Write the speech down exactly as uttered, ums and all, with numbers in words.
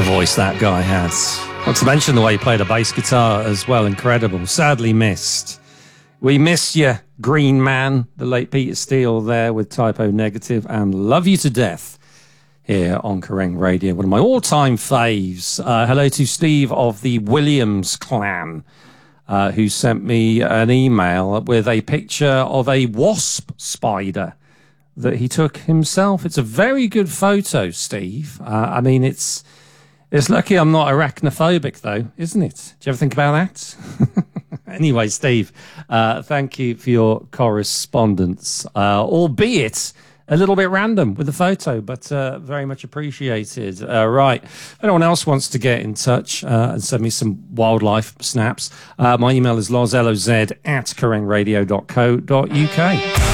voice that guy had. Not to mention the way he played a bass guitar as well. Incredible. Sadly missed. We miss you, Green Man, the late Peter Steele there with Typo Negative, and Love You to Death here on Kerrang Radio. One of my all-time faves. Uh, hello to Steve of the Williams clan, uh, who sent me an email with a picture of a wasp spider that he took himself. It's a very good photo, Steve. Uh, I mean, it's it's lucky I'm not arachnophobic, though, isn't it? Do you ever think about that? Anyway, Steve, uh, thank you for your correspondence, uh, albeit a little bit random with the photo, but uh, very much appreciated. Uh, right. If anyone else wants to get in touch uh, and send me some wildlife snaps, uh, my email is loz, L O Z, at kerrangradio dot co dot uk.